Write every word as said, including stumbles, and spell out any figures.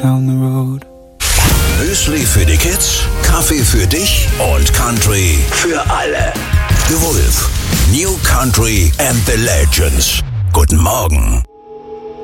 down the road. Müsli für die Kids, Kaffee für dich und Country für alle. The Wolf, New Country and the Legends. Guten Morgen.